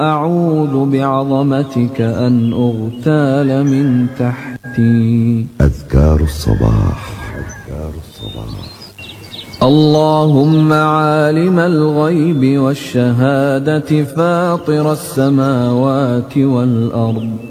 أعوذ بعظمتك أن أغتال من تحتي. أذكار الصباح. اللهم عالم الغيب والشهادة فاطر السماوات والأرض